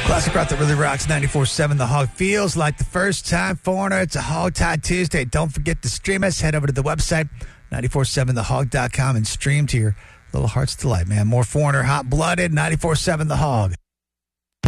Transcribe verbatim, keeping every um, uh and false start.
Classic rock that really rocks. Ninety-four seven The Hog. Feels like the first time foreigner. It's a Hog Tie Tuesday. Don't forget to stream us. Head over to the website, nine four seven the hog dot com, and stream to your little heart's delight, man. More foreigner, hot-blooded, ninety-four seven The Hog.